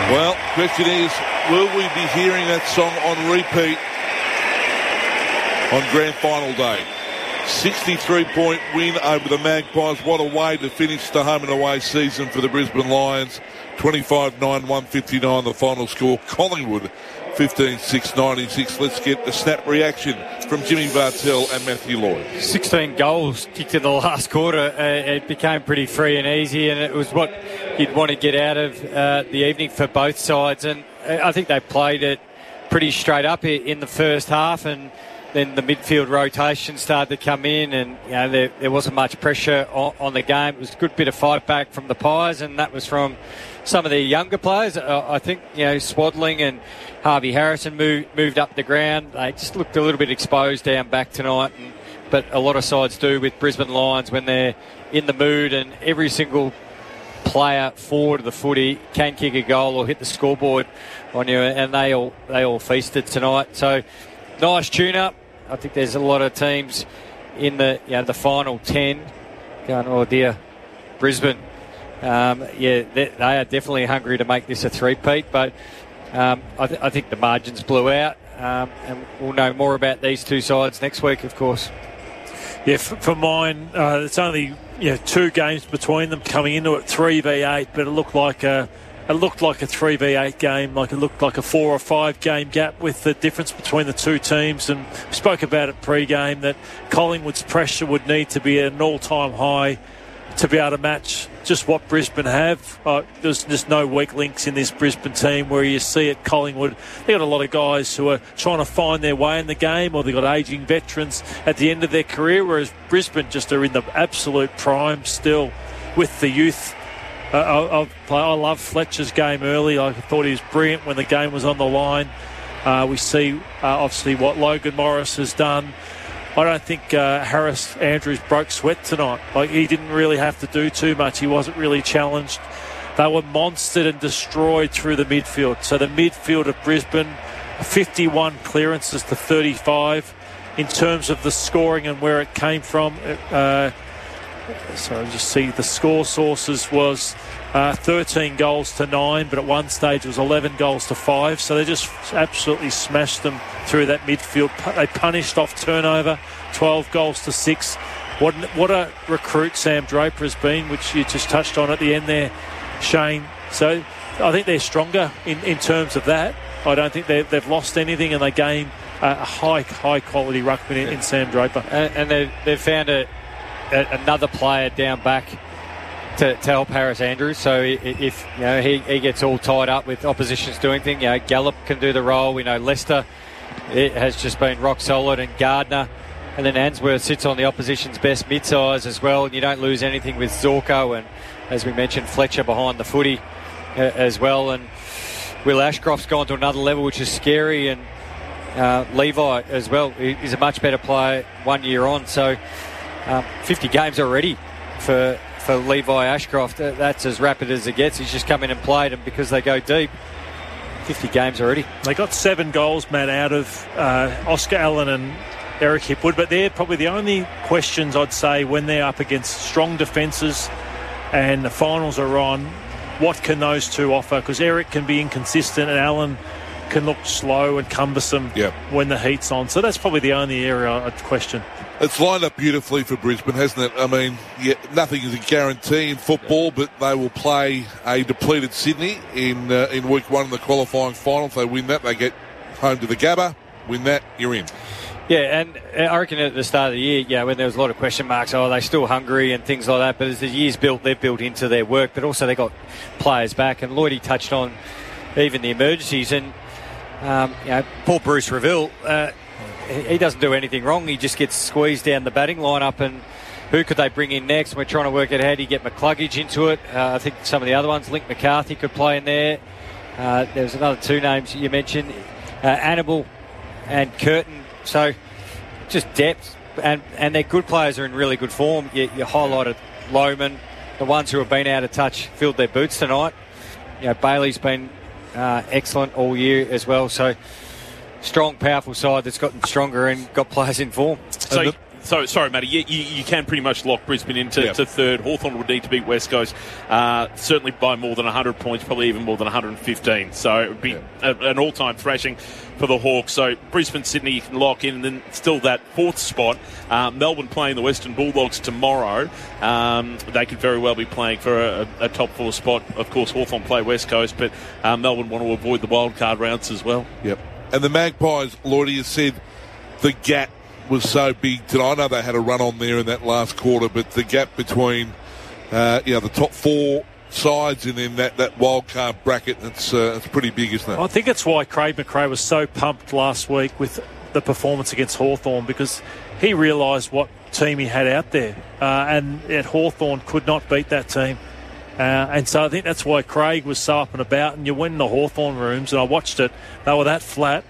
Well, question is, will we be hearing that song on repeat on grand final day? 63-point win over the Magpies. What a way to finish the home and away season for the Brisbane Lions. 25-9-159 the final score. Collingwood 15-6-96. Let's get a snap reaction from Jimmy Bartell and Matthew Lloyd. 16 goals kicked in the last quarter. It became pretty free and easy, and it was what you'd want to get out of the evening for both sides. And I think they played it pretty straight up in the first half, and then the midfield rotation started to come in, and there wasn't much pressure on the game. It was a good bit of fight back from the Pies, and that was from some of the younger players. I think Swadling and Harvey Harrison moved up the ground. They just looked a little bit exposed down back tonight, but a lot of sides do with Brisbane Lions when they're in the mood, and every single player forward of the footy can kick a goal or hit the scoreboard on you, and they all feasted tonight. So nice tune-up. I think there's a lot of teams in the final 10 going, oh dear, Brisbane. They are definitely hungry to make this a three-peat, but I think the margins blew out, and we'll know more about these two sides next week, of course. Yeah, for mine, it's only 2 games between them coming into it, 3v8, but it looked like a 3v8 game, like it looked like a 4 or 5 game gap with the difference between the two teams. And we spoke about it pre-game that Collingwood's pressure would need to be at an all-time high to be able to match just what Brisbane have. There's just no weak links in this Brisbane team where you see at Collingwood. They've got a lot of guys who are trying to find their way in the game, or they've got ageing veterans at the end of their career, whereas Brisbane just are in the absolute prime still with the youth. I love Fletcher's game early. I thought he was brilliant when the game was on the line. We see obviously what Logan Morris has done. I don't think Harris Andrews broke sweat tonight. Like, he didn't really have to do too much. He wasn't really challenged. They were monstered and destroyed through the midfield. So the midfield of Brisbane, 51 clearances to 35. In terms of the scoring and where it came from, just see the score sources was 13 goals to 9, but at one stage it was 11 goals to 5. So they just absolutely smashed them through that midfield. They punished off turnover, 12 goals to 6. What a recruit Sam Draper has been, which you just touched on at the end there, Shane. So I think they're stronger in terms of that. I don't think they've lost anything, and they gain a high quality ruckman in Sam Draper. And they've found another player down back to help Harris Andrews. So if he gets all tied up with oppositions doing things, Gallup can do the role. We know Leicester has just been rock solid, and Gardner, and then Answorth sits on the opposition's best mid-size as well, and you don't lose anything with Zorko, and as we mentioned, Fletcher behind the footy as well, and Will Ashcroft's gone to another level, which is scary, and Levi as well. He's a much better player 1 year on, so 50 games already for Levi Ashcroft. That's as rapid as it gets. He's just come in and played, and because they go deep, 50 games already. They got 7 goals, Matt, out of Oscar Allen and Eric Hipwood, but they're probably the only questions I'd say when they're up against strong defences and the finals are on. What can those two offer? Because Eric can be inconsistent and Allen can look slow and cumbersome when the heat's on. So that's probably the only area I'd question. It's lined up beautifully for Brisbane, hasn't it? I mean, nothing is a guarantee in football, but they will play a depleted Sydney in week 1 of the qualifying final. If they win that, they get home to the Gabba. Win that, you're in. Yeah, and I reckon at the start of the year, when there was a lot of question marks, are they still hungry and things like that? But as the year's built, they've built into their work, but also they got players back. And Lloydie touched on even the emergencies. And, poor Bruce Reville, he doesn't do anything wrong. He just gets squeezed down the batting lineup, and who could they bring in next? We're trying to work out how do you get McCluggage into it. I think some of the other ones, Link McCarthy could play in there. There's another 2 names you mentioned, Annabelle and Curtin. So just depth, and their good players are in really good form. You highlighted Lohman. The ones who have been out of touch filled their boots tonight. Bailey's been excellent all year as well. So strong, powerful side that's gotten stronger and got players in form. So So, sorry, Matty, you can pretty much lock Brisbane into to third. Hawthorn would need to beat West Coast, certainly by more than 100 points, probably even more than 115. So it would be an all-time thrashing for the Hawks. So Brisbane, Sydney, you can lock in, and then still that fourth spot. Melbourne playing the Western Bulldogs tomorrow. They could very well be playing for a top four spot. Of course, Hawthorn play West Coast, but Melbourne want to avoid the wildcard rounds as well. Yep. And the Magpies, Lloydie, has said the gap was so big tonight. I know they had a run on there in that last quarter, but the gap between the top four sides and in that wild card bracket, it's pretty big, isn't it? I think it's why Craig McRae was so pumped last week with the performance against Hawthorn, because he realised what team he had out there, and Hawthorn could not beat that team. And so I think that's why Craig was so up and about. And you went in the Hawthorn rooms, and I watched it. They were that flat.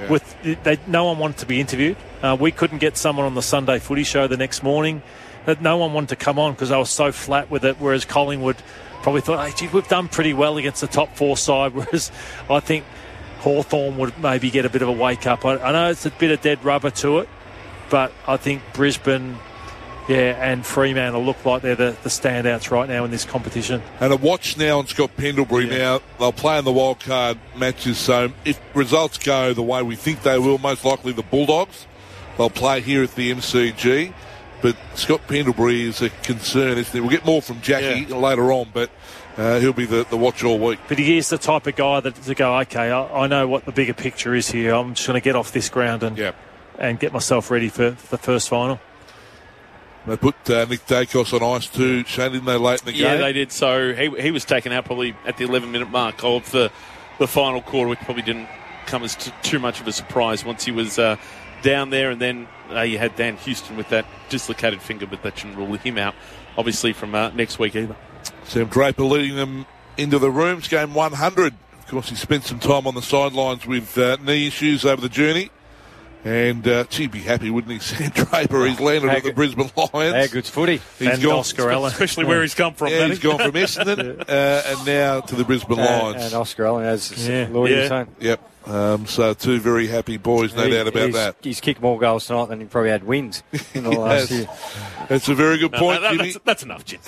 No one wanted to be interviewed. We couldn't get someone on the Sunday Footy Show the next morning. No one wanted to come on because they were so flat with it, whereas Collingwood probably thought, hey, gee, we've done pretty well against the top four side, whereas I think Hawthorn would maybe get a bit of a wake-up. I know it's a bit of dead rubber to it, but I think Brisbane and Fremantle look like they're the standouts right now in this competition. And a watch now on Scott Pendlebury. Now, they'll play in the wildcard matches, so if results go the way we think they will, most likely the Bulldogs, they'll play here at the MCG. But Scott Pendlebury is a concern, isn't he? We'll get more from Jackie later on, but he'll be the watch all week. But he is the type of guy to go, okay, I know what the bigger picture is here. I'm just going to get off this ground and get myself ready for the first final. They put Nick Dacos on ice too, Shane, didn't they, late in the game? Yeah, they did. So he was taken out probably at the 11-minute mark of the final quarter, which probably didn't come as too much of a surprise once he was down there. And then you had Dan Houston with that dislocated finger, but that shouldn't rule him out, obviously, from next week either. Sam Draper leading them into the rooms, game 100. Of course, he spent some time on the sidelines with knee issues over the journey. And he'd be happy, wouldn't he, Sam Draper? He's landed at the Brisbane Lions. How good's footy. He's gone, Oscar Allen. Especially where he's come from. Yeah, he's gone from Essendon and now to the Brisbane Lions. And Oscar Allen, as Lloydie was saying. Yep. So two very happy boys, no doubt about that. He's kicked more goals tonight than he probably had wins in the last year. That's a very good point, Jimmy. That's enough, Jim.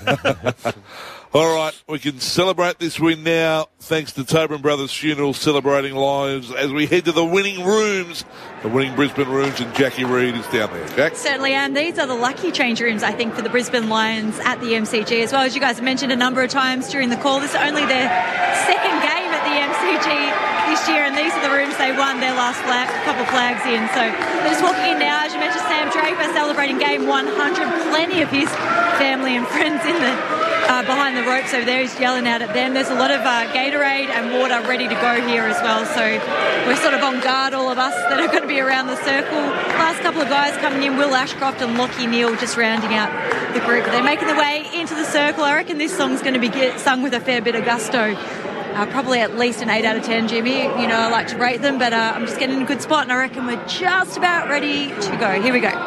All right, we can celebrate this win now, thanks to Tobin Brothers Funeral, celebrating lives as we head to the winning rooms, the winning Brisbane rooms, and Jackie Reid is down there. Jack? Certainly, and these are the lucky change rooms, I think, for the Brisbane Lions at the MCG. As well, as you guys have mentioned a number of times during the call, this is only their second game at the MCG this year, and these are the rooms they won their last couple flags in. So they're just walking in now. As you mentioned, Sam Draper celebrating game 100. Plenty of his family and friends in the behind the ropes over there. He's yelling out at them. There's a lot of Gatorade and water ready to go here as well. So we're sort of on guard, all of us that are going to be around the circle. Last couple of guys coming in, Will Ashcroft and Lachie Neale, just rounding out the group. They're making their way into the circle. I reckon this song's going to be sung with a fair bit of gusto. Probably at least an 8 out of 10, Jimmy. You know, I like to rate them, but I'm just getting in a good spot, and I reckon we're just about ready to go. Here we go.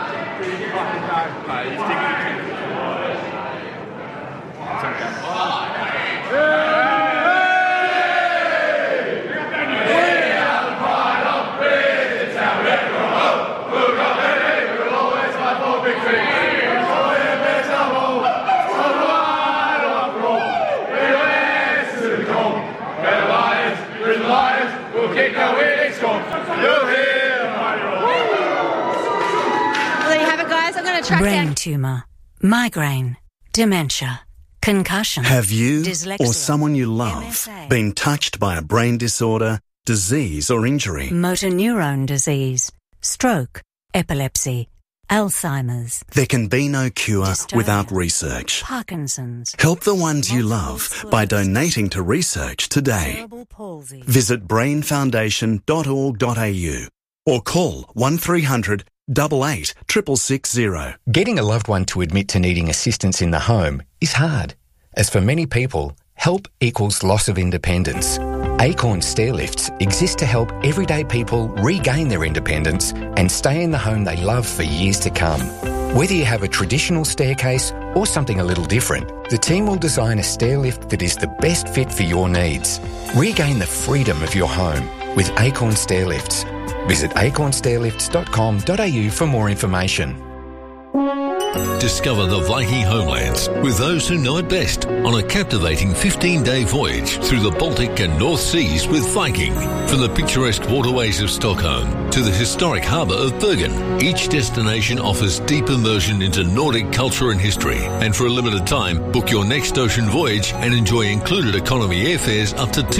Brain tumour, migraine, dementia, concussion. Have you dyslexia, or someone you love MSA, been touched by a brain disorder, disease or injury? motor neurone disease, stroke, epilepsy, Alzheimer's. There can be no cure Dystonia, without research. Parkinson's. Help the ones you love by donating to research today. Cerebral palsy. Visit brainfoundation.org.au or call 1300 88 660. Getting a loved one to admit to needing assistance in the home is hard, as for many people, help equals loss of independence. Acorn Stairlifts exist to help everyday people regain their independence and stay in the home they love for years to come. Whether you have a traditional staircase or something a little different, the team will design a stairlift that is the best fit for your needs. Regain the freedom of your home with Acorn Stairlifts. Visit acornstairlifts.com.au for more information. Discover the Viking homelands with those who know it best on a captivating 15-day voyage through the Baltic and North Seas with Viking. From the picturesque waterways of Stockholm to the historic harbour of Bergen, each destination offers deep immersion into Nordic culture and history. And for a limited time, book your next ocean voyage and enjoy included economy airfares up to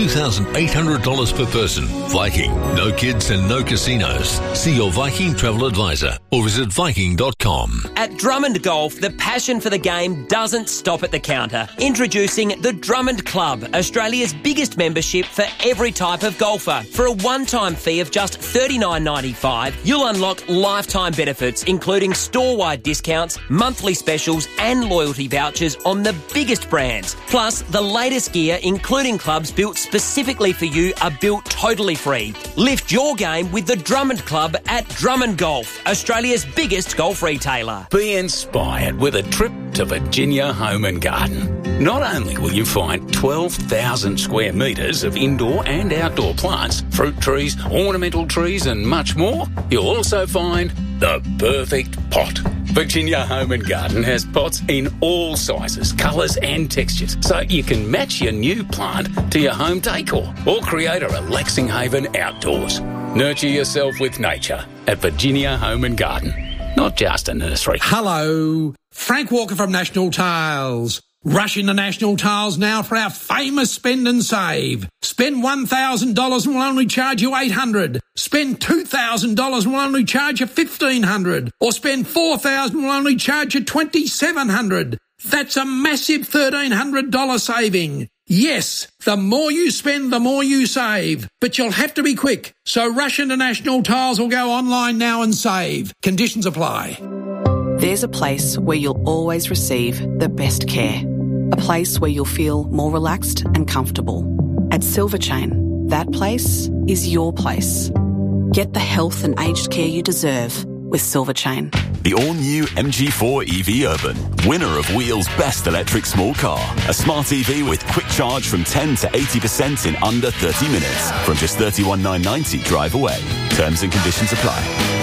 $2,800 per person. Viking, no kids and no casinos. See your Viking travel advisor or visit Viking.com. At Drummond Golf, the passion for the game doesn't stop at the counter. Introducing the Drummond Club, Australia's biggest membership for every type of golfer. For a one-time fee of just $39.95, you'll unlock lifetime benefits, including store-wide discounts, monthly specials and loyalty vouchers on the biggest brands. Plus, the latest gear, including clubs built specifically for you, are built totally free. Lift your game with the Drummond Club at Drummond Golf, Australia's biggest golf retailer. Be inspired with a trip to Virginia Home and Garden. Not only will you find 12,000 square metres of indoor and outdoor plants, fruit trees, ornamental trees and much more, you'll also find the perfect pot. Virginia Home and Garden has pots in all sizes, colours and textures, so you can match your new plant to your home decor or create a relaxing haven outdoors. Nurture yourself with nature at Virginia Home and Garden, not just a nursery. Hello, Frank Walker from National Tiles. Rush into National Tiles now for our famous spend and save. Spend $1,000 and we'll only charge you $800. Spend $2,000 and we'll only charge you $1,500. Or spend $4,000 and we'll only charge you $2,700. That's a massive $1,300 saving. Yes, the more you spend, the more you save. But you'll have to be quick. So rush into National Tiles or go online now and save. Conditions apply. There's a place where you'll always receive the best care. A place where you'll feel more relaxed and comfortable. At Silver Chain, that place is your place. Get the health and aged care you deserve with Silver Chain. The all-new MG4 EV Urban, winner of Wheel's Best Electric Small Car. A smart EV with quick charge from 10 to 80% in under 30 minutes. From just $31,990 drive away. Terms and conditions apply.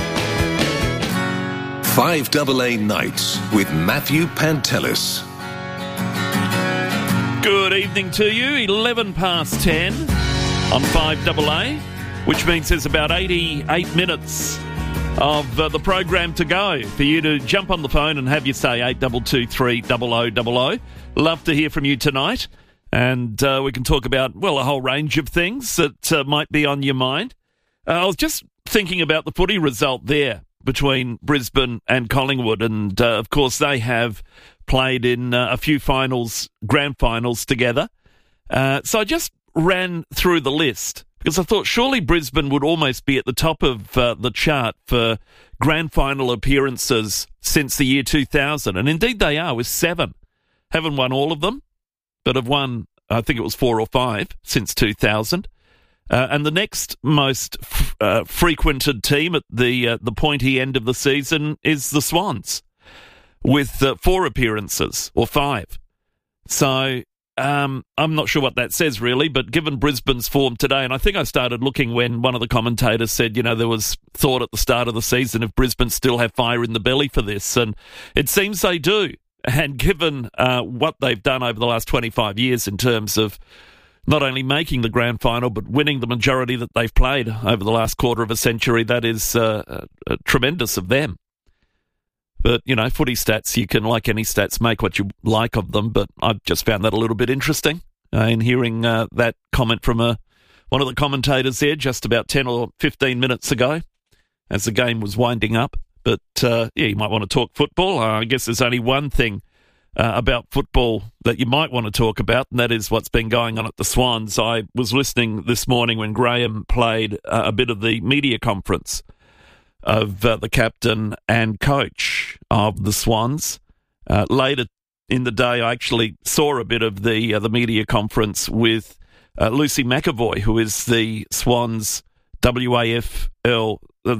5AA Nights with Matthew Pantelis. Good evening to you. 11 past 10 on 5AA, which means there's about 88 minutes of the program to go for you to jump on the phone and have you say 8223 0000. Love to hear from you tonight, and we can talk about, well, a whole range of things that might be on your mind. I was just thinking about the footy result there between Brisbane and Collingwood, and of course they have played in a few finals, grand finals together. So I just ran through the list because I thought surely Brisbane would almost be at the top of the chart for grand final appearances since the year 2000, and indeed they are with 7. Haven't won all of them, but have won, I think it was 4 or 5 since 2000. And the next most frequented team at the pointy end of the season is the Swans, with 4 appearances, or 5. So I'm not sure what that says, really, but given Brisbane's form today, and I think I started looking when one of the commentators said, you know, there was thought at the start of the season if Brisbane still have fire in the belly for this, and it seems they do. And given what they've done over the last 25 years in terms of not only making the grand final, but winning the majority that they've played over the last quarter of a century, that is tremendous of them. But, you know, footy stats, you can, like any stats, make what you like of them, but I've just found that a little bit interesting in hearing that comment from one of the commentators there just about 10 or 15 minutes ago as the game was winding up. But, yeah, you might want to talk football. I guess there's only one thing about football that you might want to talk about, and that is what's been going on at the Swans. I was listening this morning when Graham played a bit of the media conference of the captain and coach of the Swans. Later in the day, I actually saw a bit of the media conference with Lucy McAvoy, who is the Swans the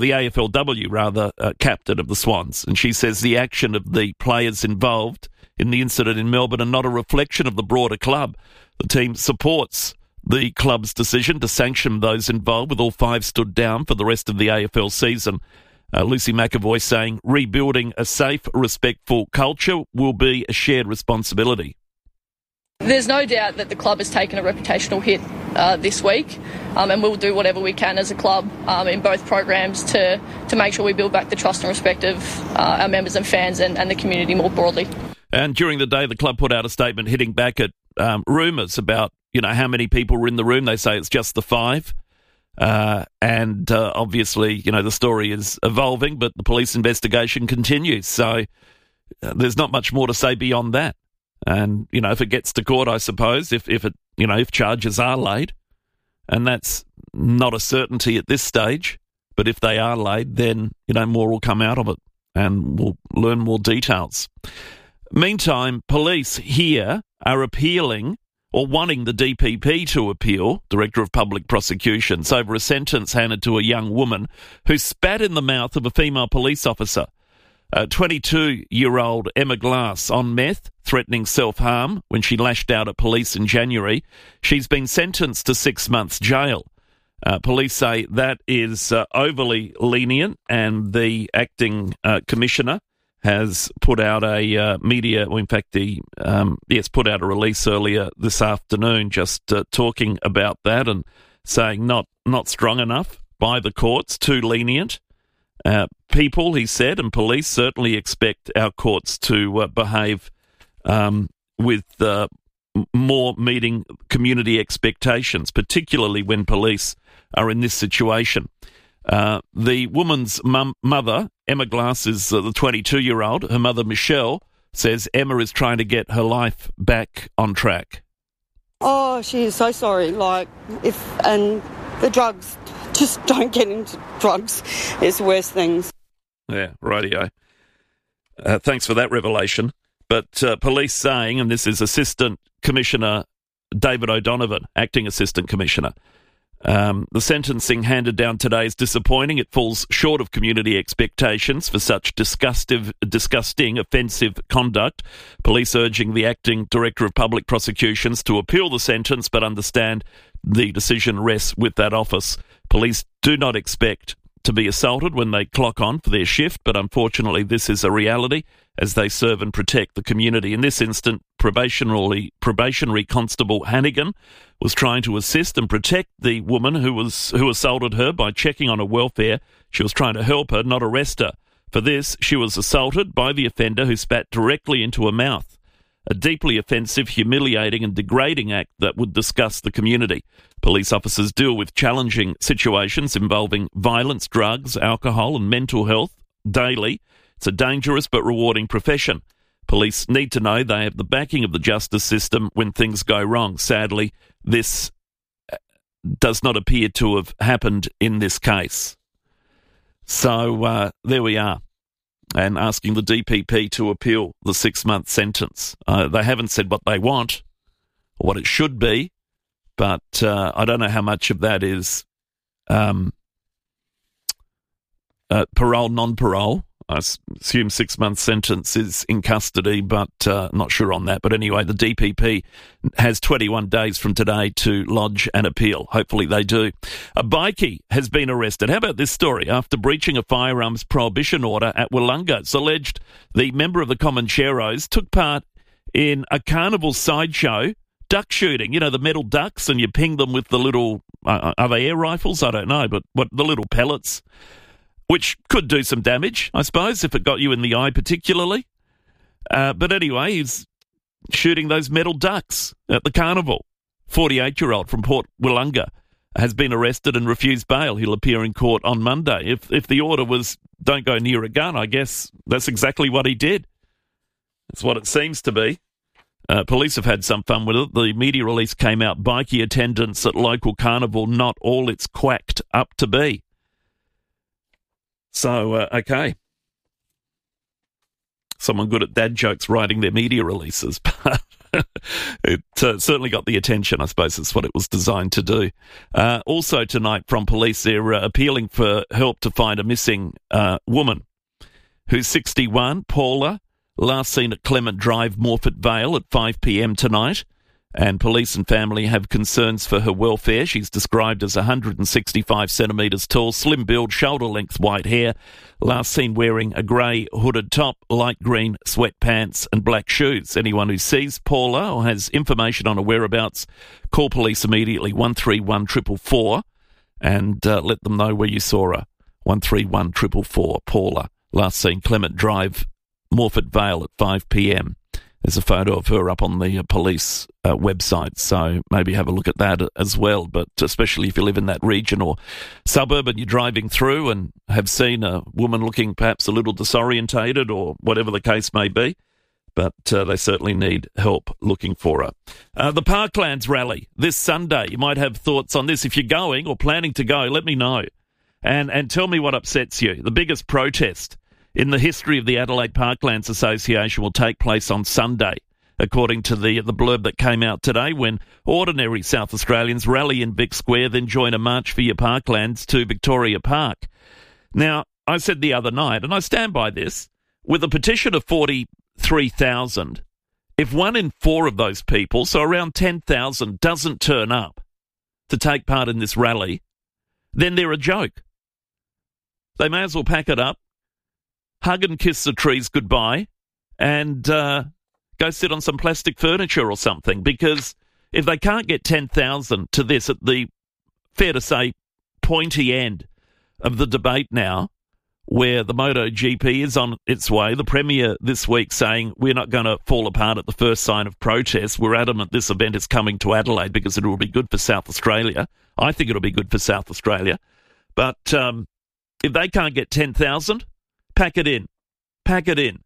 AFLW captain of the Swans, and she says the action of the players involved in the incident in Melbourne are not a reflection of the broader club. The team supports the club's decision to sanction those involved, with all 5 stood down for the rest of the AFL season. Lucy McAvoy saying rebuilding a safe, respectful culture will be a shared responsibility. There's no doubt that the club has taken a reputational hit this week, and we'll do whatever we can as a club in both programs to make sure we build back the trust and respect of our members and fans and the community more broadly. And during the day, the club put out a statement hitting back at rumours about, how many people were in the room. They say it's just the 5. And obviously, the story is evolving, but the police investigation continues. So there's not much more to say beyond that. And, if it gets to court, I suppose, if charges are laid, and that's not a certainty at this stage, but if they are laid, then, more will come out of it and we'll learn more details. Meantime, police here are appealing or wanting the DPP to appeal, Director of Public Prosecutions, over a sentence handed to a young woman who spat in the mouth of a female police officer. 22-year-old Emma Glass on meth, threatening self-harm when she lashed out at police in January. She's been sentenced to 6 months jail. Police say that is overly lenient, and the acting commissioner has put out a put out a release earlier this afternoon just talking about that and saying not strong enough by the courts, too lenient. People, he said, and police certainly expect our courts to behave with more meeting community expectations, particularly when police are in this situation. The woman's mother, Emma Glass, is the 22-year-old. Her mother, Michelle, says Emma is trying to get her life back on track. Oh, she is so sorry. And the drugs, just don't get into drugs. It's worse things. Yeah, rightio. Thanks for that revelation. But police saying, and this is Assistant Commissioner David O'Donovan, Acting Assistant Commissioner, the sentencing handed down today is disappointing. It falls short of community expectations for such disgusting, offensive conduct. Police urging the Acting Director of Public Prosecutions to appeal the sentence, but understand the decision rests with that office. Police do not expect to be assaulted when they clock on for their shift, but unfortunately this is a reality as they serve and protect the community. In this instant, probationary Constable Hannigan was trying to assist and protect the woman who assaulted her by checking on her welfare. She was trying to help her, not arrest her. For this, she was assaulted by the offender who spat directly into her mouth. A deeply offensive, humiliating and degrading act that would disgust the community. Police officers deal with challenging situations involving violence, drugs, alcohol and mental health daily. It's a dangerous but rewarding profession. Police need to know they have the backing of the justice system when things go wrong. Sadly, this does not appear to have happened in this case. So there we are. And asking the DPP to appeal the 6-month sentence. They haven't said what they want or what it should be, but I don't know how much of that is parole, non-parole. I assume 6-month sentence is in custody, but not sure on that. But anyway, the DPP has 21 days from today to lodge an appeal. Hopefully they do. A bikie has been arrested. How about this story? After breaching a firearms prohibition order at Willunga, it's alleged the member of the Comancheros took part in a carnival sideshow duck shooting. You know, the metal ducks, and you ping them with the little, are they air rifles? I don't know, but the little pellets, which could do some damage, I suppose, if it got you in the eye particularly. But anyway, he's shooting those metal ducks at the carnival. 48-year-old from Port Willunga has been arrested and refused bail. He'll appear in court on Monday. If the order was don't go near a gun, I guess that's exactly what he did. That's what it seems to be. Police have had some fun with it. The media release came out, bikie attendance at local carnival, not all it's quacked up to be. So, okay. Someone good at dad jokes writing their media releases, but it certainly got the attention. I suppose that's what it was designed to do. Also tonight from police, they're appealing for help to find a missing woman who's 61, Paula, last seen at Clement Drive, Morfett Vale at 5 p.m. tonight. and police and family have concerns for her welfare. She's described as 165 centimetres tall, slim build, shoulder-length white hair, last seen wearing a grey hooded top, light green sweatpants and black shoes. Anyone who sees Paula or has information on her whereabouts, call police immediately, 131 444, and let them know where you saw her. 131 444, Paula, last seen Clement Drive, Morford Vale at 5 p.m. There's a photo of her up on the police website, so maybe have a look at that as well. But especially if you live in that region or suburb and you're driving through and have seen a woman looking perhaps a little disorientated or whatever the case may be, but they certainly need help looking for her. The Parklands rally this Sunday. You might have thoughts on this. If you're going or planning to go, let me know. And tell me what upsets you. The biggest protest in the history of the Adelaide Parklands Association will take place on Sunday, according to the blurb that came out today, when ordinary South Australians rally in Vic Square, then join a March for Your Parklands to Victoria Park. Now, I said the other night, and I stand by this, with a petition of 43,000, if 1 in 4 of those people, so around 10,000, doesn't turn up to take part in this rally, then they're a joke. They may as well pack it up, hug and kiss the trees goodbye, and go sit on some plastic furniture or something, because if they can't get 10,000 to this at the, fair to say, pointy end of the debate now, where the MotoGP is on its way, the Premier this week saying we're not going to fall apart at the first sign of protest. We're adamant this event is coming to Adelaide because it will be good for South Australia. I think it'll be good for South Australia. But if they can't get 10,000, pack it in. Pack it in.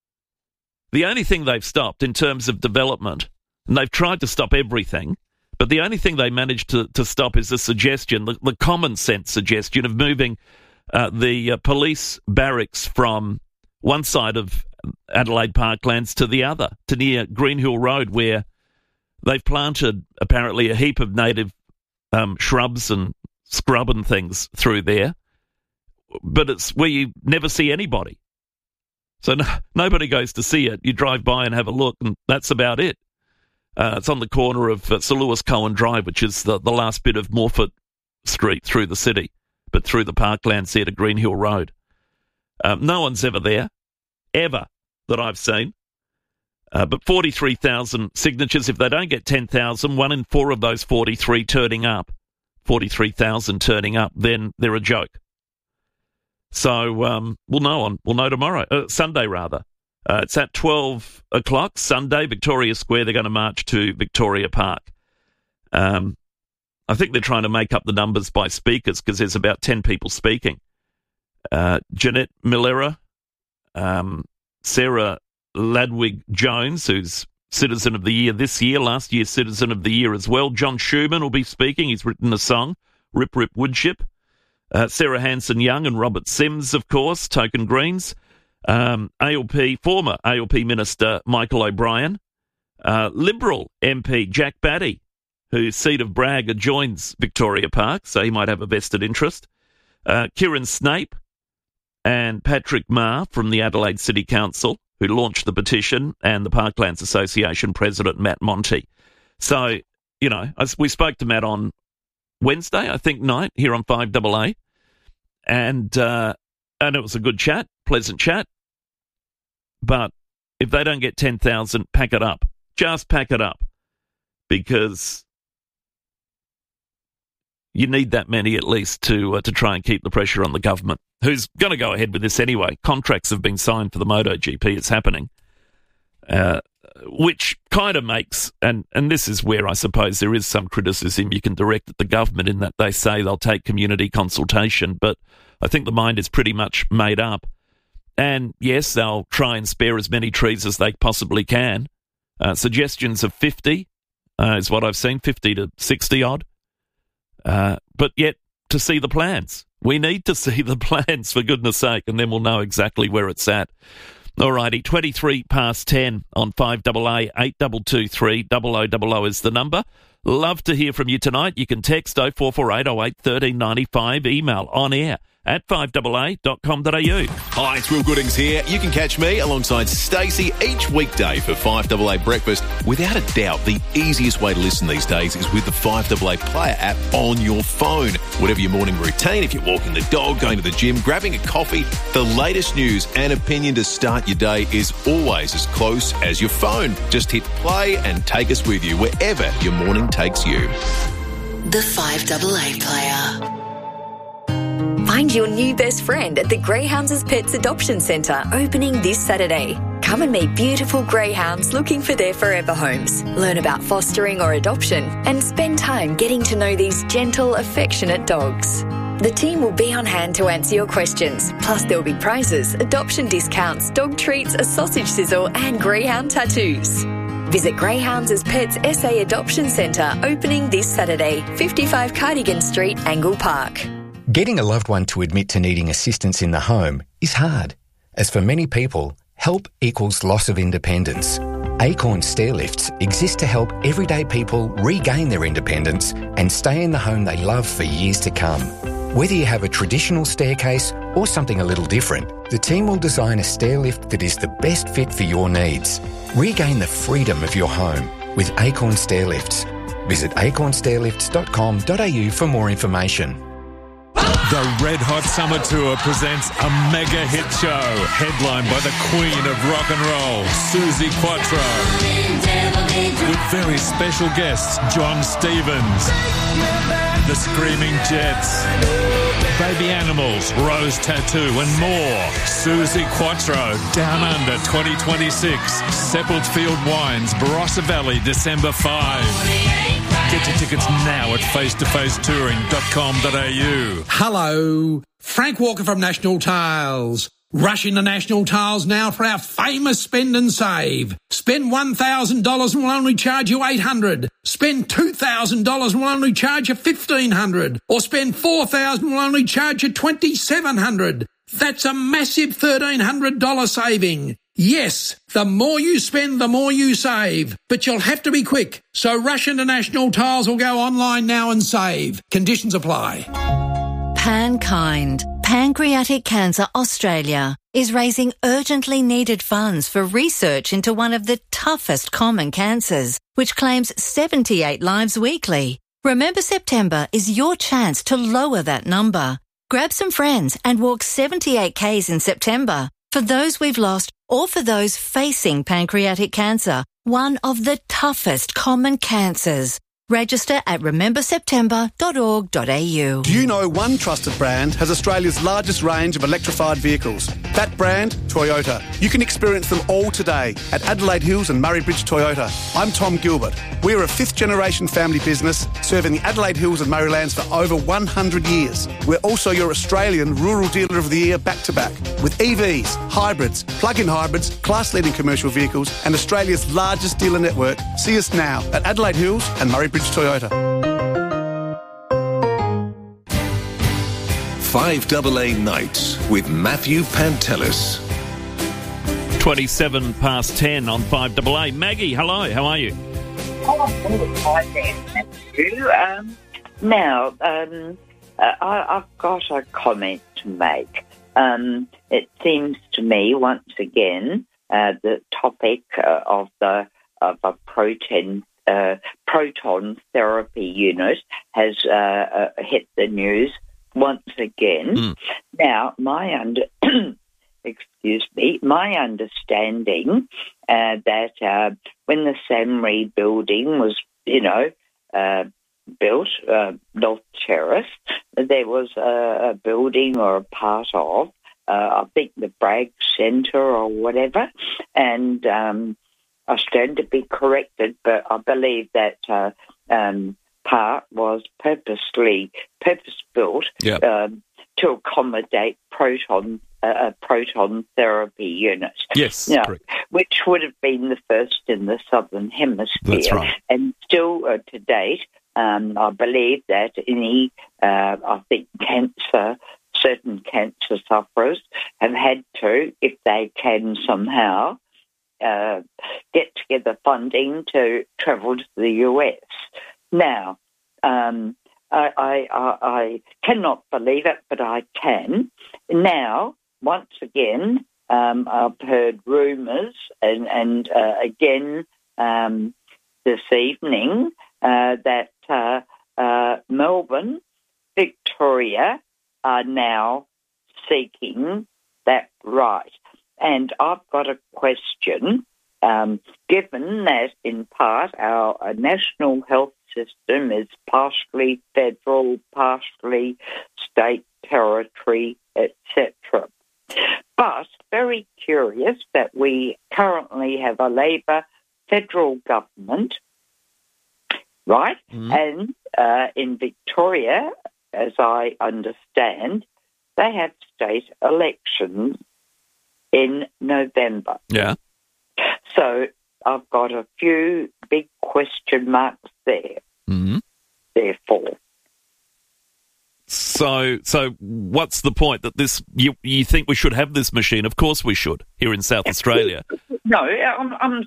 The only thing they've stopped in terms of development, and they've tried to stop everything, but the only thing they managed to stop is the suggestion, the common sense suggestion of moving the police barracks from one side of Adelaide Parklands to the other, to near Greenhill Road, where they've planted apparently a heap of native shrubs and scrub and things through there. But it's where you never see anybody. So nobody goes to see it. You drive by and have a look, and that's about it. It's on the corner of Sir Lewis Cohen Drive, which is the last bit of Morford Street through the city, but through the Parklands there to Greenhill Road. No one's ever there, ever, that I've seen. But 43,000 signatures. If they don't get 10,000, 1 in 4 of those 43 turning up, 43,000 turning up, then they're a joke. So we'll know tomorrow, Sunday rather. It's at 12 o'clock, Sunday, Victoria Square. They're going to march to Victoria Park. I think they're trying to make up the numbers by speakers because there's about 10 people speaking. Jeanette Millera, Sarah Ladwig-Jones, who's Citizen of the Year this year, last year Citizen of the Year as well. John Schumann will be speaking. He's written a song, Rip Rip Woodchip. Sarah Hanson-Young and Robert Sims, of course, Token Greens. Former ALP Minister Michael O'Brien. Liberal MP Jack Batty, whose seat of Bragg adjoins Victoria Park, so he might have a vested interest. Kieran Snape and Patrick Marr from the Adelaide City Council, who launched the petition, and the Parklands Association President Matt Monty. So, we spoke to Matt on Wednesday, I think, night here on 5AA, and it was a good chat, pleasant chat. But if they don't get 10,000, pack it up. Just pack it up, because you need that many at least to try and keep the pressure on the government, who's going to go ahead with this anyway. Contracts have been signed for the MotoGP. It's happening. Which kind of makes, and this is where I suppose there is some criticism you can direct at the government, in that they say they'll take community consultation, but I think the mind is pretty much made up. And yes, they'll try and spare as many trees as they possibly can. Suggestions of 50 is what I've seen, 50 to 60 odd. But yet, to see the plans. We need to see the plans, for goodness sake, and then we'll know exactly where it's at. Alrighty, 23 past 10 on 5AA, 8223 0000 is the number. Love to hear from you tonight. You can text 0448 08 1395, email on air at 5AA.com.au. Hi, it's Will Goodings here. You can catch me alongside Stacey each weekday for 5AA Breakfast. Without a doubt, the easiest way to listen these days is with the 5AA Player app on your phone. Whatever your morning routine, if you're walking the dog, going to the gym, grabbing a coffee, the latest news and opinion to start your day is always as close as your phone. Just hit play and take us with you wherever your morning takes you. The 5AA Player. Find your new best friend at the Greyhounds Pets Adoption Centre, opening this Saturday. Come and meet beautiful greyhounds looking for their forever homes. Learn about fostering or adoption and spend time getting to know these gentle, affectionate dogs. The team will be on hand to answer your questions. Plus, there'll be prizes, adoption discounts, dog treats, a sausage sizzle and greyhound tattoos. Visit Greyhounds Pets SA Adoption Centre, opening this Saturday, 55 Cardigan Street, Angle Park. Getting a loved one to admit to needing assistance in the home is hard, as for many people, help equals loss of independence. Acorn Stairlifts exist to help everyday people regain their independence and stay in the home they love for years to come. Whether you have a traditional staircase or something a little different, the team will design a stairlift that is the best fit for your needs. Regain the freedom of your home with Acorn Stairlifts. Visit acornstairlifts.com.au for more information. The Red Hot Summer Tour presents a mega hit show, headlined by the Queen of Rock and Roll, Suzi Quatro, with very special guests John Stevens, the Screaming Jets, Baby Animals, Rose Tattoo and more. Suzi Quatro, Down Under 2026, Seppeltfield Wines, Barossa Valley, December 5. Get your tickets now at facetofacetouring.com.au. Hello, Frank Walker from National Tiles. Rush into National Tiles now for our famous spend and save. Spend $1,000 and we'll only charge you $800. Spend $2,000 and we'll only charge you $1,500. Or spend $4,000 and we'll only charge you $2,700. That's a massive $1,300 saving. Yes, the more you spend, the more you save. But you'll have to be quick. So rush into National Tiles or go online now and save. Conditions apply. PanKind, Pancreatic Cancer Australia, is raising urgently needed funds for research into one of the toughest common cancers, which claims 78 lives weekly. Remember September is your chance to lower that number. Grab some friends and walk 78 Ks in September for those we've lost or for those facing pancreatic cancer, one of the toughest common cancers. Register at rememberseptember.org.au. Do you know one trusted brand has Australia's largest range of electrified vehicles? That brand, Toyota. You can experience them all today at Adelaide Hills and Murray Bridge Toyota. I'm Tom Gilbert. We're a fifth-generation family business serving the Adelaide Hills and Murraylands for over 100 years. We're also your Australian Rural Dealer of the Year back-to-back with EVs, hybrids, plug-in hybrids, class-leading commercial vehicles and Australia's largest dealer network. See us now at Adelaide Hills and Murray Bridge Toyota. 5AA Nights with Matthew Pantelis. 27 past 10 on 5AA. Maggie, hello, how are you? Oh, hi there, Matthew. I've got a comment to make. It seems to me, once again, the topic of a proton therapy unit has hit the news once again. Now, my understanding that when the SAMRI building was, built, North Terrace, there was a building or a part of, I think the Bragg Centre or whatever, and I stand to be corrected, but I believe that part was purpose-built to accommodate proton therapy units. Yes, correct. Which would have been the first in the Southern Hemisphere. That's right. And still to date, I believe that any, certain cancer sufferers have had to, if they can somehow, get together funding to travel to the US. Now, I cannot believe it, but I can. Now, once again, I've heard rumours, and again this evening, that Melbourne, Victoria are now seeking that right. And I've got a question. Given that, in part, our national health system is partially federal, partially state, territory, etc. But very curious that we currently have a Labor federal government, right? Mm-hmm. And in Victoria, as I understand, they have state elections in November. Yeah. So I've got a few big question marks there. Mm-hmm. Therefore. So what's the point that this? You think we should have this machine? Of course we should here in South Australia. No, I'm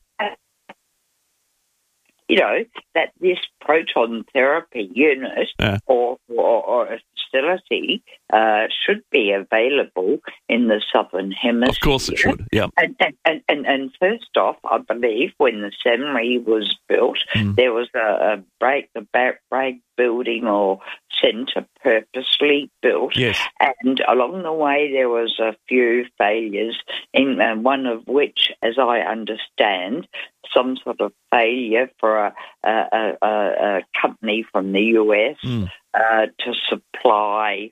that this proton therapy unit or a facility should be available in the Southern Hemisphere. Of course it should, yeah. And first off, I believe when the seminary was built, there was the Bragg building or centre purposely built. Yes. And along the way there was a few failures, in one of which, as I understand, some sort of failure for a company from the US to supply.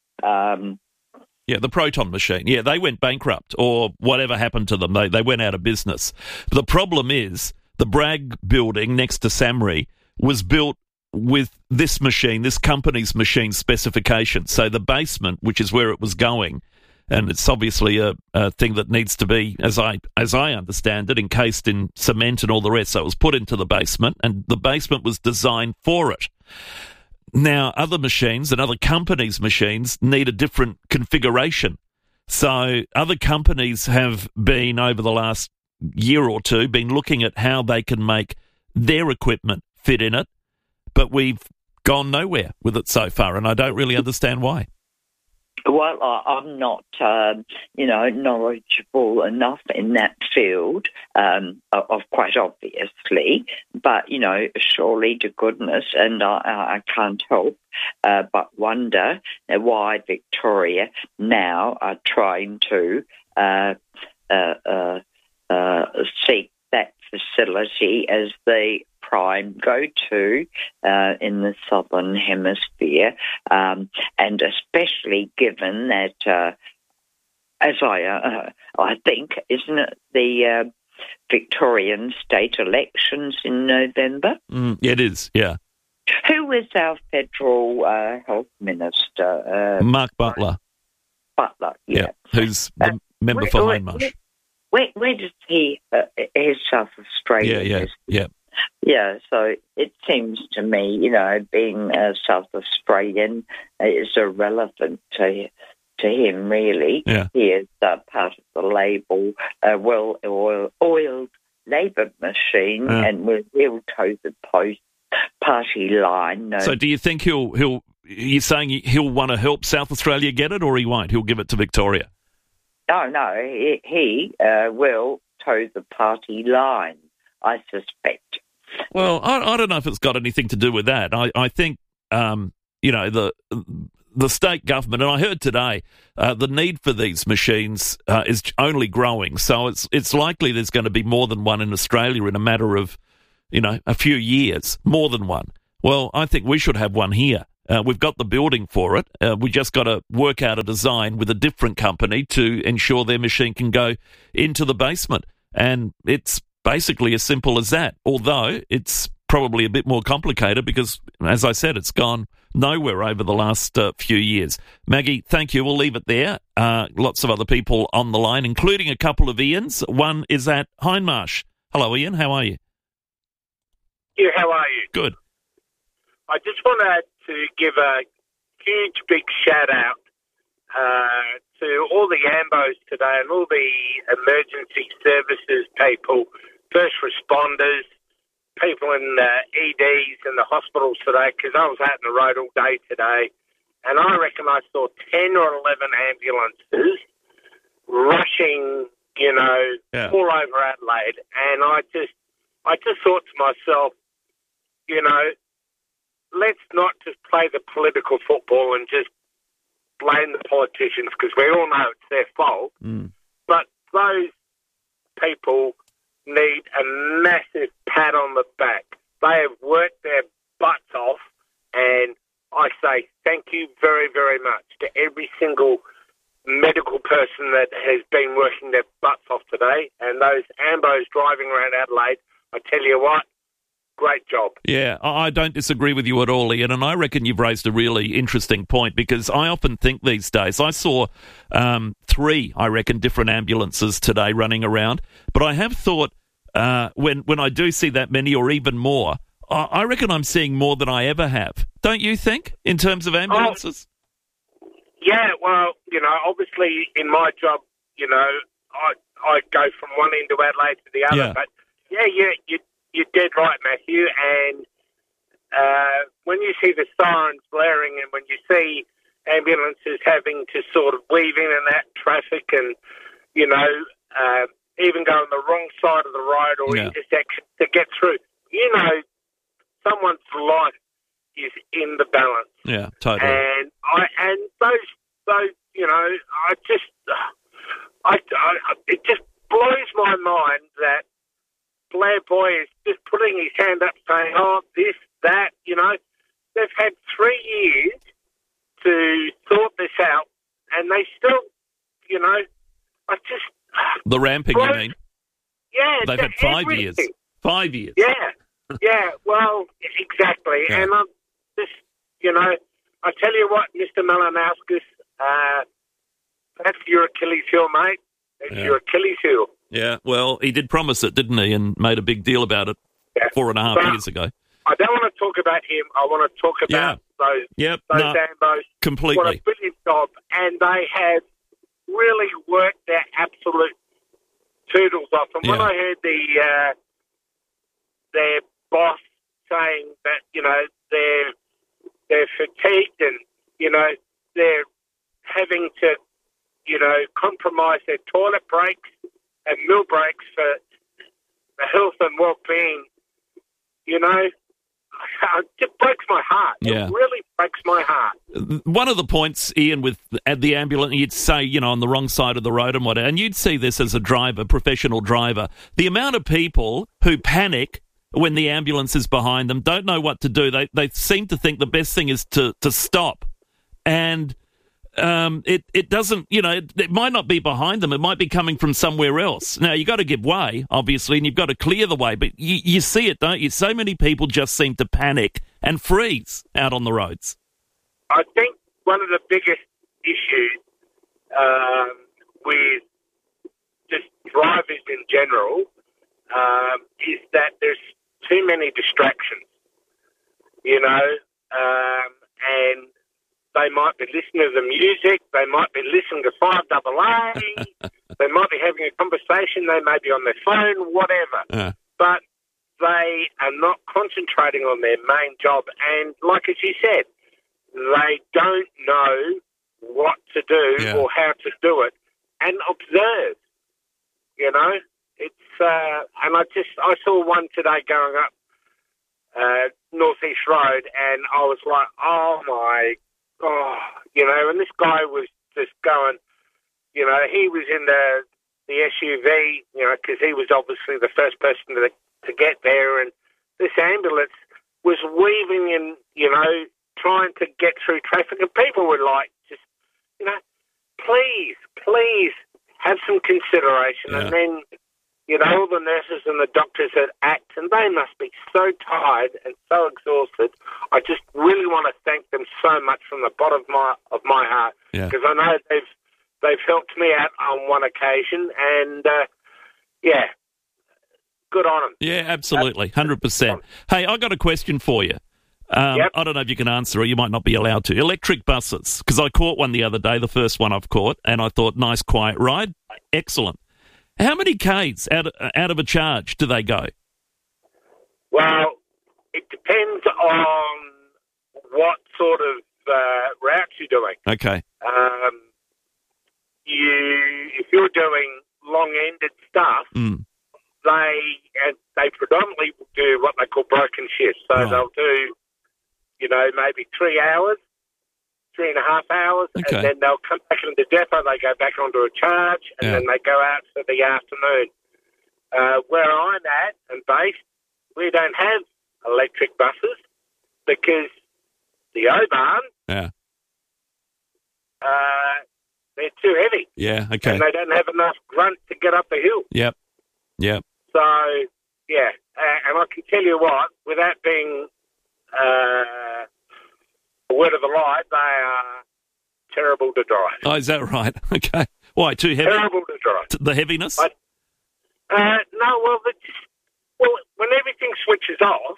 The proton machine. Yeah, they went bankrupt or whatever happened to them. They went out of business. The problem is the Bragg building next to SAMRI was built with this machine, this company's machine specifications. So the basement, which is where it was going, and it's obviously a thing that needs to be, as I understand it, encased in cement and all the rest. So it was put into the basement, and the basement was designed for it. Now, other machines and other companies' machines need a different configuration. So other companies have been, over the last year or two, been looking at how they can make their equipment fit in it, but we've gone nowhere with it so far, and I don't really understand why. Well, I'm not, knowledgeable enough in that field, of quite obviously, but, surely to goodness, and I can't help but wonder why Victoria now are trying to seek that facility as the prime go-to in the Southern Hemisphere, and especially given that, as I think, isn't it the Victorian state elections in November? It is, yeah. Who is our federal health minister? Mark Butler. Butler, yeah. Who's the member for Hindmarsh. Where does he, his South Australia? Yeah. Yeah, so it seems to me, being a South Australian is irrelevant to him, really. Yeah. He is part of the well-oiled Labor machine, and he'll toe the party line. No. So do you think you're saying he'll want to help South Australia get it, or he won't? He'll give it to Victoria? No, he will toe the party line, I suspect. Well, I don't know if it's got anything to do with that. I think, the state government, and I heard today, the need for these machines is only growing. So it's likely there's going to be more than one in Australia in a matter of, a few years, more than one. Well, I think we should have one here. We've got the building for it. We just got to work out a design with a different company to ensure their machine can go into the basement. And it's basically as simple as that, although it's probably a bit more complicated because, as I said, it's gone nowhere over the last few years. Maggie, thank you. We'll leave it there. Lots of other people on the line, including a couple of Ians. One is at Hindmarsh. Hello, Ian. How are you? Yeah, how are you? Good. I just wanted to give a huge big shout-out to all the AMBOs today and all the emergency services people, first responders, people in EDs and the hospitals today, because I was out on the road all day today, and I reckon I saw 10 or 11 ambulances rushing, all over Adelaide. And I just thought to myself, let's not just play the political football and just blame the politicians, because we all know it's their fault. But those people need a massive pat on the back. They have worked their butts off, and I say thank you very, very much to every single medical person that has been working their butts off today. And those ambos driving around Adelaide, I tell you what, great job. Yeah, I don't disagree with you at all, Ian, and I reckon you've raised a really interesting point, because I often think these days, I saw 3, I reckon, different ambulances today running around, but I have thought when I do see that many or even more, I reckon I'm seeing more than I ever have. Don't you think, in terms of ambulances? Yeah, well, obviously in my job, I go from one end of Adelaide to the other, but you're dead right, Matthew. And when you see the sirens blaring and when you see ambulances having to sort of weave in and out traffic and, even go on the wrong side of the road or intersection to get through, someone's life is in the balance. Yeah, totally. And those it just blows my mind that Blair Boy is just putting his hand up saying, oh, this, that, They've had 3 years to sort this out, and they still, The ramping, you mean? Yeah. They've had 5 years. 5 years. Yeah, well, exactly. Yeah. And I'm just, I tell you what, Mr. Malinauskas, that's your Achilles heel, mate. That's your Achilles heel. Yeah, well, he did promise it, didn't he, and made a big deal about it 4.5 years ago. I don't want to talk about him. I want to talk about those Ambos. Completely. What a brilliant job. And they have really worked their absolute toodles off. And when I heard their boss saying that, they're fatigued and, they're having to, compromise their toilet breaks and meal breaks for the health and well-being, it just breaks my heart. Yeah. It really breaks my heart. One of the points, Ian, with the ambulance, you'd say, on the wrong side of the road and whatever, and you'd see this as a driver, professional driver, the amount of people who panic when the ambulance is behind them, don't know what to do. They seem to think the best thing is to stop. And it doesn't, it might not be behind them. It might be coming from somewhere else. Now, you got to give way, obviously, and you've got to clear the way. But you see it, don't you? So many people just seem to panic and freeze out on the roads. I think one of the biggest issues with just drivers in general is that there's too many distractions, and they might be listening to the music, they might be listening to 5AA, they might be having a conversation, they may be on their phone, whatever. But they are not concentrating on their main job. And like as you said, they don't know what to do or how to do it and observe, It's and I saw one today going up North East Road, and I was like, oh my God, and this guy was just going, he was in the SUV, because he was obviously the first person to get there, and this ambulance was weaving in, trying to get through traffic, and people were like, just, please have some consideration, and then, all the nurses and the doctors that act, and they must be so tired and so exhausted. I just really want to thank them so much from the bottom of my heart, because I know they've helped me out on one occasion, and good on them. Yeah, absolutely, 100%. Hey, I got a question for you. I don't know if you can answer it. You might not be allowed to. Electric buses, because I caught one the other day, the first one I've caught, and I thought, nice, quiet ride. Excellent. How many Ks out of a charge do they go? Well, it depends on what sort of routes you're doing. Okay. If you're doing long-ended stuff, they predominantly will do what they call broken shifts. So they'll do, maybe 3 hours, 3.5 hours, and then they'll come back into the depot. They go back onto a charge, and then they go out for the afternoon. Where I'm at and based, we don't have electric buses because the O-Bahn, they're too heavy. Yeah, okay. And they don't have enough grunt to get up the hill. Yep. So, and I can tell you what, without being a word of the lie, they are terrible to drive. Oh, is that right? Okay. Why, too heavy? Terrible to drive. The heaviness? No, when everything switches off,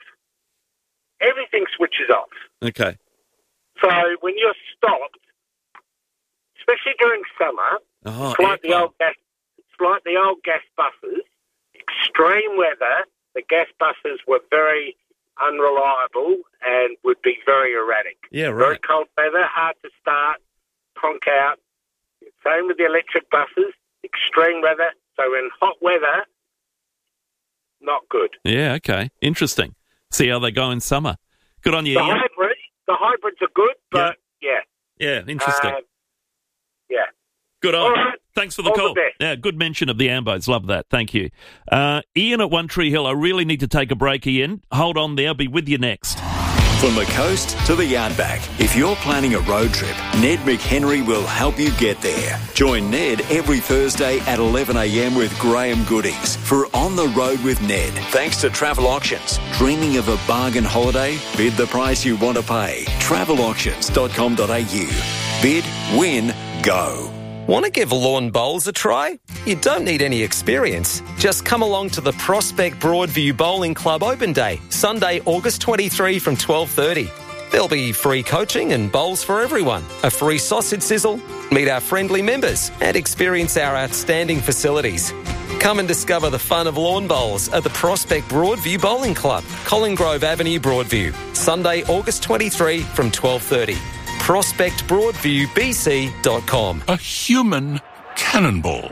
Okay. So when you're stopped, especially during summer, it's like the old gas buses. Extreme weather, the gas buses were very unreliable and would be very erratic. Yeah, right. Very cold weather, hard to start, conk out. Same with the electric buses. Extreme weather. So in hot weather, not good. Yeah, okay. Interesting. See how they go in summer. Good on you. The hybrids are good, but Yeah, interesting. Good on. All right. Thanks for the All call. the best. Yeah, good mention of the Ambos. Love that. Thank you. Ian at One Tree Hill. I really need to take a break, Ian. Hold on there. I'll be with you next. From the coast to the outback, if you're planning a road trip, Ned McHenry will help you get there. Join Ned every Thursday at 11 a.m. with Graham Goodings for On the Road with Ned. Thanks to Travel Auctions. Dreaming of a bargain holiday? Bid the price you want to pay. Travelauctions.com.au. Bid, win, go. Want to give lawn bowls a try? You don't need any experience. Just come along to the Prospect Broadview Bowling Club Open Day, Sunday, August 23 from 12:30. There'll be free coaching and bowls for everyone, a free sausage sizzle, meet our friendly members and experience our outstanding facilities. Come and discover the fun of lawn bowls at the Prospect Broadview Bowling Club, Collinggrove Avenue, Broadview, Sunday, August 23 from 12:30. ProspectBroadviewBC.com. A human cannonball.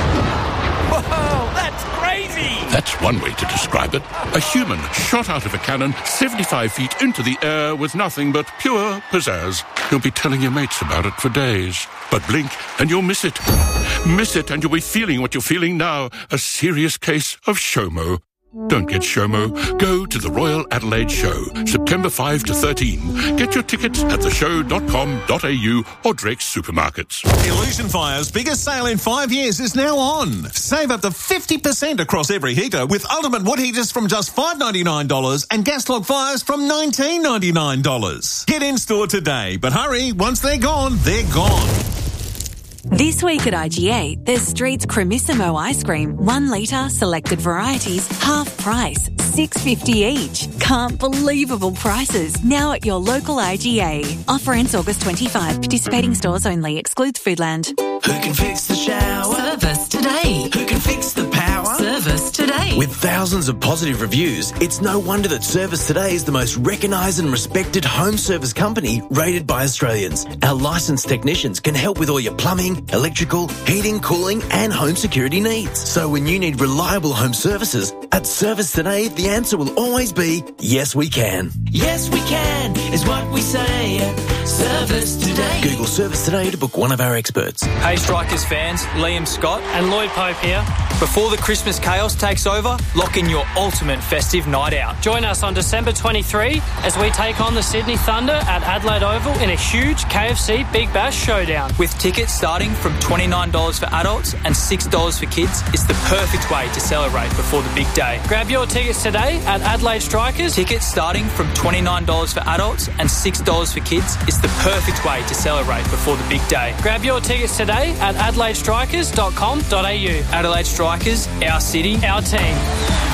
Whoa, that's crazy! That's one way to describe it. A human shot out of a cannon 75 feet into the air with nothing but pure pizzazz. You'll be telling your mates about it for days. But blink and you'll miss it. Miss it and you'll be feeling what you're feeling now. A serious case of SHOMO. Don't get SHOMO. Go to the Royal Adelaide Show, September 5 to 13. Get your tickets at theshow.com.au or Drake's Supermarkets. Illusion Fire's biggest sale in 5 years is now on. Save up to 50% across every heater with ultimate wood heaters from just $5.99 and gas log fires from $19.99. Get in store today, but hurry, once they're gone, they're gone. This week at IGA, there's Street's Cremissimo ice cream, 1 litre, selected varieties, half price, $6.50 each. Can't believable prices. Now at your local IGA. Offer ends August 25. Participating stores only. Excludes Foodland. Who can fix the shower? Service today. Who can fix the power? Service today. With thousands of positive reviews, it's no wonder that Service Today is the most recognised and respected home service company rated by Australians. Our licensed technicians can help with all your plumbing, electrical, heating, cooling and home security needs. So when you need reliable home services, at Service Today, the answer will always be, yes we can. Yes we can is what we say at Service Today. Google Service Today to book one of our experts. Hey Strikers fans, Liam Scott and Lloyd Pope here. Before the Christmas chaos takes over, lock in your ultimate festive night out. Join us on December 23 as we take on the Sydney Thunder at Adelaide Oval in a huge KFC Big Bash showdown. With tickets starting from $29 for adults and $6 for kids, it's the perfect way to celebrate before the big day. Grab your tickets today at Adelaide Strikers. Tickets starting from $29 for adults and $6 for kids. It's the perfect way to celebrate before the big day. Grab your tickets today at adelaidestrikers.com.au. Adelaide Strikers, our city, our team.